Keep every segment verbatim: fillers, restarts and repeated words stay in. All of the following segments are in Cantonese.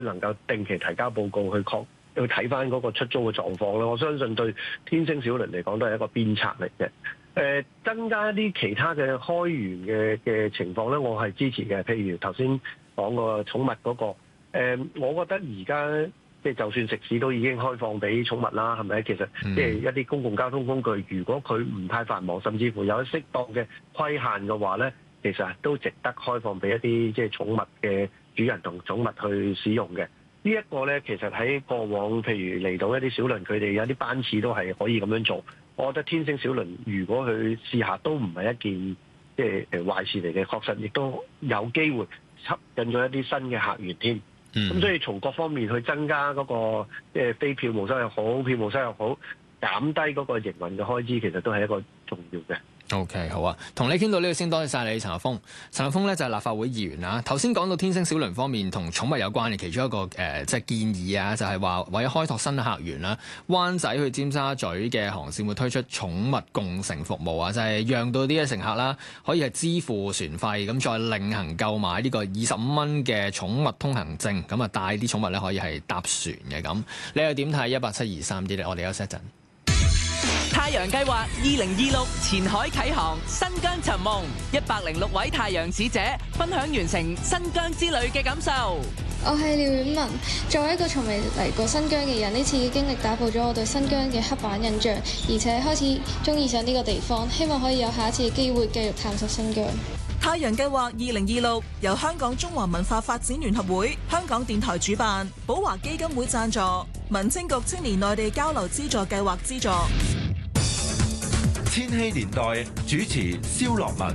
能夠定期提交報告去確去睇翻嗰個出租嘅狀況咧。我相信對天星小輪嚟講都係一個鞭策嚟嘅。誒增加一啲其他嘅開源嘅嘅情況咧，我係支持嘅。譬如頭先講個寵物嗰個，誒，我覺得而家即係就算食肆都已經開放俾寵物啦，係咪？其實即係一啲公共交通工具，如果佢唔太繁忙，甚至乎有適當嘅規限嘅話咧，其實都值得開放俾一啲即係寵物嘅主人同寵物去使用嘅。呢一個咧，其實喺過往譬如嚟到一啲小輪，佢哋有啲班次都係可以咁樣做。我覺得天星小輪如果去試下都唔係一件即係誒壞事嚟嘅，確實亦都有機會吸引咗一啲新嘅客源添。咁、嗯、所以從各方面去增加嗰個即係非票務收入好，票務收入好，減低嗰個營運嘅開支，其實都係一個重要嘅。 OK， 好啊，同你傾到呢度先，多謝晒你，陳學鋒。陳學鋒咧就係立法會議員啦。頭先講到天星小輪方面同寵物有關嘅其中一個誒、呃，即係建議啊，就係、是、話為咗開拓新客源啦，灣仔去尖沙咀嘅航線會推出寵物共乘服務啊，就係、是、讓到啲嘅乘客啦可以係支付船費，咁再另行購買呢個二十五蚊嘅寵物通行證，咁啊帶啲寵物咧可以係搭船嘅咁。你又點睇？一八七二三啲咧，我哋休息一陣。 太陽計劃二零二六前海啟航，新疆尋夢，一百零六位太陽使者分享完成新疆之旅嘅感受。 我係廖婉文，作為一個從未嚟過新疆嘅人，呢次嘅經歷打破咗我對新疆嘅刻板印象，而且開始中意上呢個地方，希望可以有下一次嘅機會繼續探索新疆。 太陽計劃二零二六由香港中華文化發展聯合會、香港電台主辦，寶華基金會贊助，民政局青年內地交流資助計劃資助。 千禧年代主持蕭樂文。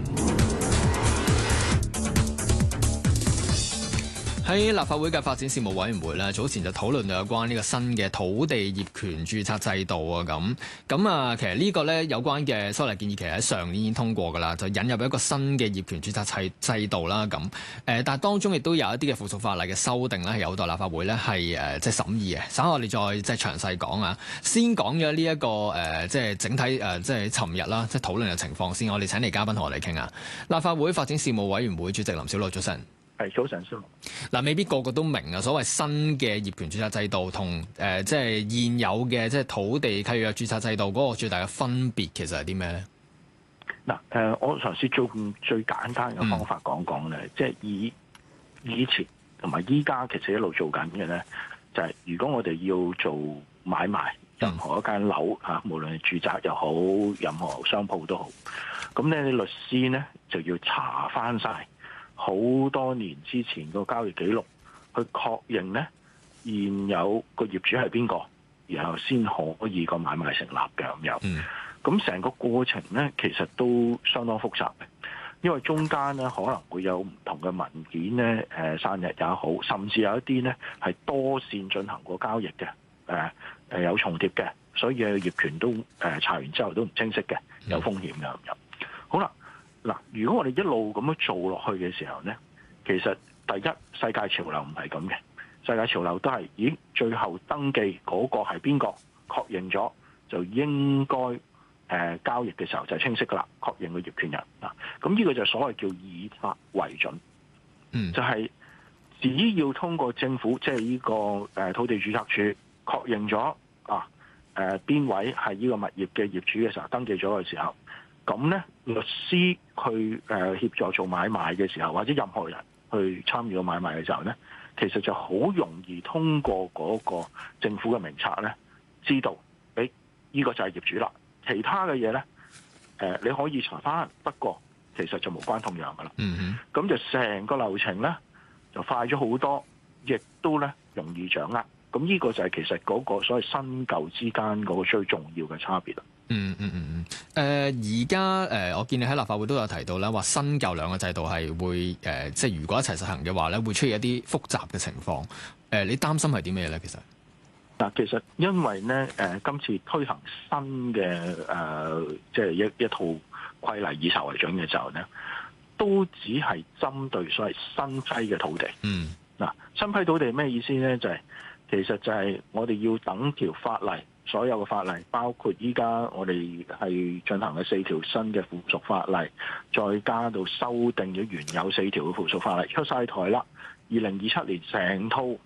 喺立法會嘅發展事務委員會咧，早前就討論到有關呢個新嘅土地業權註冊制度啊，咁咁啊，其實呢個咧有關嘅修例建議，其實喺上年已經通過噶啦，就引入一個新嘅業權註冊制制度啦，咁誒，但係當中亦都有一啲嘅附屬法例嘅修訂咧，係有待立法會咧係誒即係審議嘅。稍後我哋再即係詳細講啊，先講咗呢一個誒即係整體誒即係尋日啦，即係討論嘅情況先。我哋請嚟嘉賓同我哋傾下。立法會發展事務委員會主席林筱魯，早晨。 係早晨，蕭樂。 嗱，未必個個都明啊。所謂新嘅業權註冊制度同誒、呃、即係現有嘅即係土地契約註冊制度嗰個最大嘅分別，其實係啲咩咧？ 嗱，誒，我嘗試做最簡單嘅方法講講咧，即係以以前同埋依家其實一路做緊嘅咧，就係、是、如果我哋要做買賣任何一間樓嚇，無論係住宅又好，任何商鋪都好，咁咧律師咧就要查翻晒好多年之前個交易記錄，去確認咧現有個業主係邊個，然後先可以個買賣成立嘅咁樣。咁成、嗯、個過程咧，其實都相當複雜嘅，因為中間咧可能會有唔同嘅文件咧，誒散日也好，甚至有一啲咧係多線進行過交易嘅，誒誒有重疊嘅，所以業權都誒查完之後都唔清晰嘅，有風險嘅咁樣。好啦。嗱，如果我哋一路咁樣做落去嘅時候咧，其實第一世界潮流唔係咁嘅，世界潮流都係，咦，最後登記嗰個係邊個，確認咗就應該誒、呃、交易嘅時候就清晰噶啦，確認個業權人啊，咁呢個就所謂叫以法為準，嗯，就係只要通過政府即係呢個誒土地註冊處確認咗啊誒邊、呃、位係呢個物業嘅業主嘅時候，登記咗嘅時候。咁咧，律師去誒協助做買賣嘅時候，或者任何人去參與個買賣嘅時候咧，其實就好容易通過嗰個政府嘅名冊咧，知道誒呢個就係業主啦。其他嘅嘢咧，誒你可以查翻，不過其實就無關痛癢噶啦。嗯哼，咁就成個流程咧就快咗好多，亦都咧容易掌握。咁呢個就係其實嗰個所謂新舊之間嗰個最重要嘅差別啦。 嗯嗯嗯嗯，誒而家誒，我見你喺立法會都有提到啦，話新舊兩個制度係會誒、呃，即係如果一齊實行嘅話咧，會出現一啲複雜嘅情況。誒、呃，你擔心係啲咩咧？其實嗱，其實因為咧誒、呃，今次推行新嘅誒、呃，即係一一套規例以籌為準嘅時候咧，都只係針對所謂新批嘅土地。嗯，嗱，新批土地咩意思咧？就係、是、其實就係我哋要等條法例。所有嘅法例，包括依家我哋係進行嘅四條新嘅附屬法例，再加到修訂咗原有四條嘅附屬法例出晒台啦。二零二七年成套